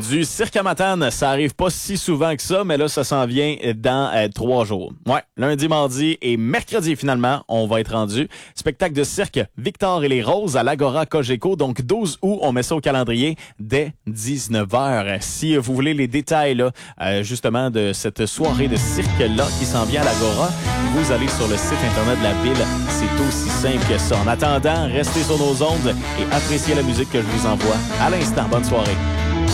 du Cirque à Matane. Ça arrive pas si souvent que ça, mais là, ça s'en vient dans 3 jours. Ouais, lundi, mardi et mercredi, finalement, on va être rendu. Spectacle de cirque Victor et les Roses à l'Agora Cogeco. Donc, 12 août, on met ça au calendrier dès 19h. Si vous voulez les détails, là, justement, de cette soirée de cirque-là qui s'en vient à l'Agora, vous allez sur le site Internet de la ville. C'est aussi simple que ça. En attendant, restez sur nos ondes et appréciez la musique que je vous envoie à l'instant. Bonne soirée.